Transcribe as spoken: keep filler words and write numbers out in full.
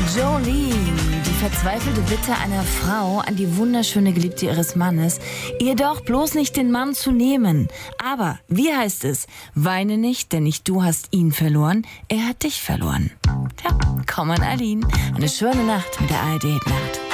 Jolene, die verzweifelte Bitte einer Frau an die wunderschöne Geliebte ihres Mannes, ihr doch bloß nicht den Mann zu nehmen. Aber, wie heißt es? Weine nicht, denn nicht du hast ihn verloren, er hat dich verloren. Tja, komm an Aline. Eine schöne Nacht mit der A R D Hit Nacht.